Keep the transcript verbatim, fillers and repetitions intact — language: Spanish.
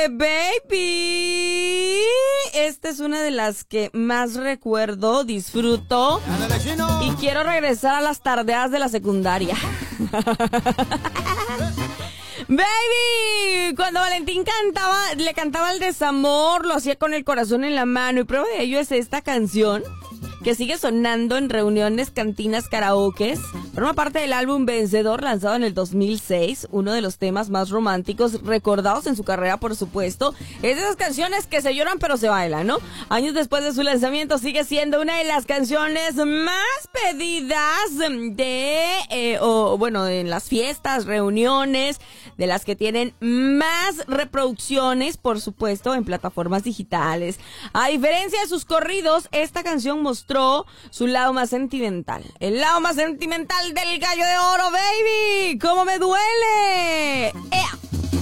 baby. Esta es una de las que más recuerdo, disfruto y quiero regresar a las tardeadas de la secundaria. Baby, cuando Valentín cantaba, le cantaba el desamor, lo hacía con el corazón en la mano, y prueba de ello es esta canción que sigue sonando en reuniones, cantinas, karaokes. Forma parte del álbum Vencedor, lanzado en el dos mil seis, uno de los temas más románticos recordados en su carrera, por supuesto. Es de esas canciones que se lloran pero se bailan, ¿no? Años después de su lanzamiento sigue siendo una de las canciones más pedidas de, eh, o bueno, en las fiestas, reuniones, de las que tienen más reproducciones, por supuesto, en plataformas digitales. A diferencia de sus corridos, esta canción mostró su lado más sentimental. El lado más sentimental del Gallo de Oro, baby. ¡Cómo me duele! ¡Ea!